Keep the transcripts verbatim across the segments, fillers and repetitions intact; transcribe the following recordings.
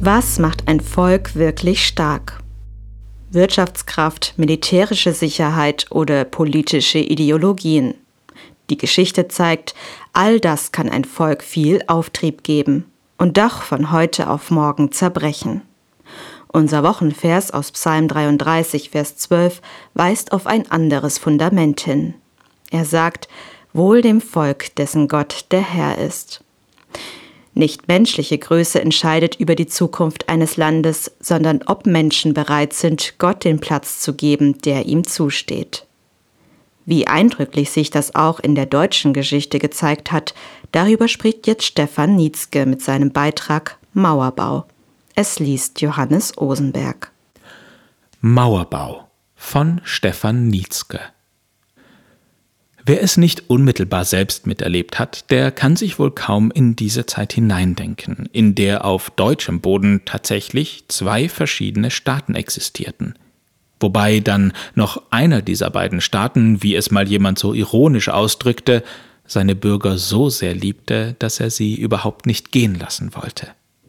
Was macht ein Volk wirklich stark? Wirtschaftskraft, militärische Sicherheit oder politische Ideologien? Die Geschichte zeigt, all das kann ein Volk viel Auftrieb geben und doch von heute auf morgen zerbrechen. Unser Wochenvers aus Psalm dreiunddreißig, Vers zwölf weist auf ein anderes Fundament hin. Er sagt: Wohl dem Volk, dessen Gott der Herr ist. Nicht menschliche Größe entscheidet über die Zukunft eines Landes, sondern ob Menschen bereit sind, Gott den Platz zu geben, der ihm zusteht. Wie eindrücklich sich das auch in der deutschen Geschichte gezeigt hat, darüber spricht jetzt Stefan Nitzke mit seinem Beitrag Mauerbau. Es liest Johannes Osenberg. Mauerbau von Stefan Nitzke. Wer es nicht unmittelbar selbst miterlebt hat, der kann sich wohl kaum in diese Zeit hineindenken, in der auf deutschem Boden tatsächlich zwei verschiedene Staaten existierten. Wobei dann noch einer dieser beiden Staaten, wie es mal jemand so ironisch ausdrückte, seine Bürger so sehr liebte, dass er sie überhaupt nicht gehen lassen wollte.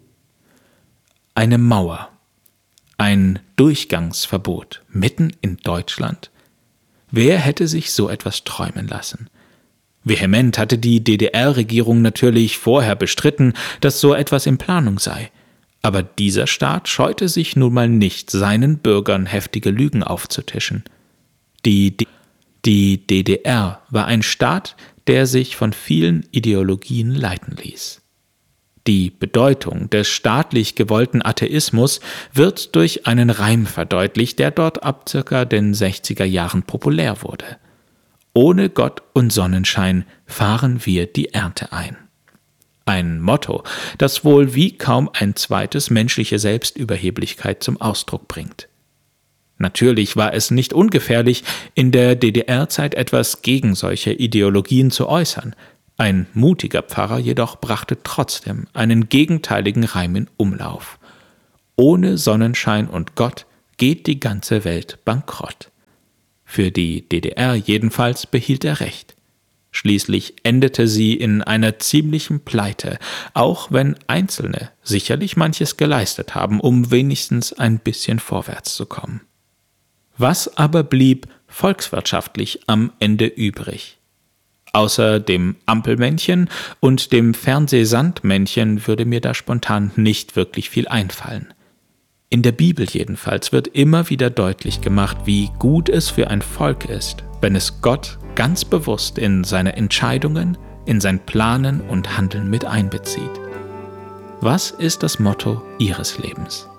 Eine Mauer, ein Durchgangsverbot mitten in Deutschland. Wer hätte sich so etwas träumen lassen? Vehement hatte die D D R-Regierung natürlich vorher bestritten, dass so etwas in Planung sei. Aber dieser Staat scheute sich nun mal nicht, seinen Bürgern heftige Lügen aufzutischen. Die, D- die D D R war ein Staat, der sich von vielen Ideologien leiten ließ. Die Bedeutung des staatlich gewollten Atheismus wird durch einen Reim verdeutlicht, der dort ab circa den sechziger Jahren populär wurde. Ohne Gott und Sonnenschein fahren wir die Ernte ein. Ein Motto, das wohl wie kaum ein zweites menschliche Selbstüberheblichkeit zum Ausdruck bringt. Natürlich war es nicht ungefährlich, in der D D R-Zeit etwas gegen solche Ideologien zu äußern. Ein mutiger Pfarrer jedoch brachte trotzdem einen gegenteiligen Reim in Umlauf. Ohne Sonnenschein und Gott geht die ganze Welt bankrott. Für die D D R jedenfalls behielt er recht. Schließlich endete sie in einer ziemlichen Pleite, auch wenn Einzelne sicherlich manches geleistet haben, um wenigstens ein bisschen vorwärts zu kommen. Was aber blieb volkswirtschaftlich am Ende übrig? Außer dem Ampelmännchen und dem Fernsehsandmännchen würde mir da spontan nicht wirklich viel einfallen. In der Bibel jedenfalls wird immer wieder deutlich gemacht, wie gut es für ein Volk ist, wenn es Gott ganz bewusst in seine Entscheidungen, in sein Planen und Handeln mit einbezieht. Was ist das Motto Ihres Lebens?